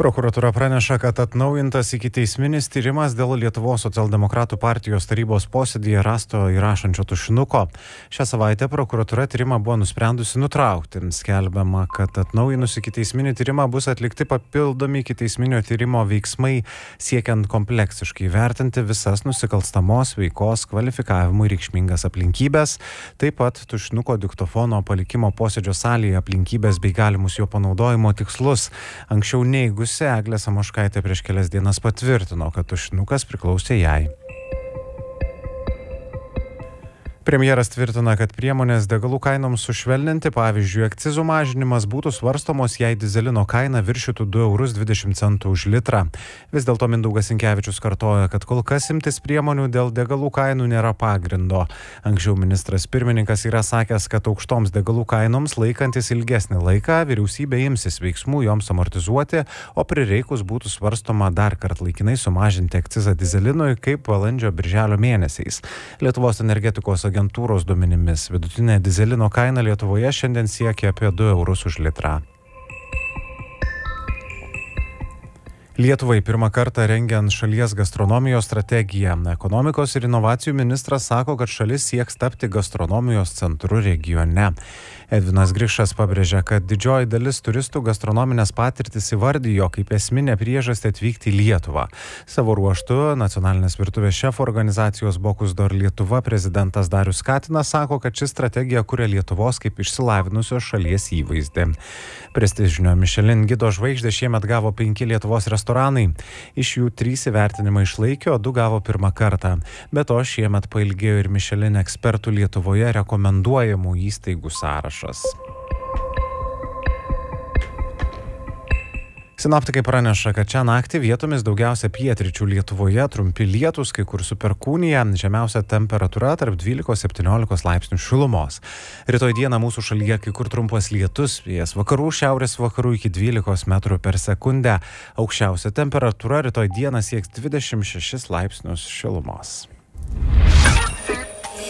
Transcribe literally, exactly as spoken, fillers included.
Prokuratūra praneša, kad atnaujintas ikiteisminis tyrimas dėl Lietuvos socialdemokratų partijos tarybos posėdyje rasto įrašančio tušinuko. Šią savaitę prokuratūra tyrimą buvo nusprendusi nutraukti. Skelbiama, kad atnaujinus ikiteisminį tyrimą bus atlikti papildomi ikiteisminio tyrimo veiksmai, siekiant kompleksiškai vertinti visas nusikalstamos veikos kvalifikavimui reikšmingas aplinkybės, taip pat tušinuko diktofono palikimo posėdžio salėje aplinkybės bei galimus jo panaudojimo tikslus. Anksčiau neigusi Eglė Samoškaitė prieš kelias dienas patvirtino, kad tušinukas priklausė jai. Premjeras tvirtina, kad priemonės degalų kainoms sušvelninti, pavyzdžiui, akcizų mažinimas būtų svarstomos, jei dizelino kaina viršytų du eurus dvidešimt centų už litrą. Vis dėlto Mindaugas Sinkevičius kartoja, kad kol kas imtis priemonių dėl degalų kainų nėra pagrindo. Anksčiau ministras pirmininkas yra sakęs, kad aukštoms degalų kainoms laikantis ilgesnį laiką vyriausybė imsis veiksmų joms amortizuoti, o prireikus būtų svarstoma dar kart laikinai sumažinti akcizą dizelinui kaip balandžio birželio mėnesiais. Lietuvos energetikos agentūros duomenimis vidutinė dizelino kaina Lietuvoje šiandien siekia apie du eurus už litrą. Lietuvai pirmą kartą rengiant šalies gastronomijos strategiją, ekonomikos ir inovacijų ministras sako, kad šalis sieks tapti gastronomijos centru regione. Edvinas Grišas pabrėžia, kad didžioji dalis turistų gastronominės patirtis įvardijo kaip esminę priežastį atvykti į Lietuvą. Savo ruožtu nacionalinės virtuvės šefų organizacijos Bocuse d'Or Lietuva prezidentas Darius Katinas sako, kad ši strategija kuria Lietuvos kaip išsilavinusios šalies įvaizdį. Prestižinio Michelin gido žvaigždę šiemet gavo penki Lietuvos restoranai. Iš jų trys įvertinimą išlaikė, o du gavo pirmą kartą. Be to šiemet pailgėjo ir Michelin ekspertų Lietuvoje rekomenduojamų įstaigų sąrašas. Sinoptikai praneša, kad šią naktį vietomis daugiausia pietryčių Lietuvoje trumpi lietūs, kai kur su perkūnija, žemiausia temperatūra tarp dvylikos septyniolikos laipsnių šilumos. Rytoj dieną mūsų šalyje kai kur trumpas lietus, vėjas vakarų, šiaurės vakarų iki dvylikos metrų per sekundę. Aukščiausia temperatūra rytoj dieną sieks dvidešimt šešis laipsnius šilumos.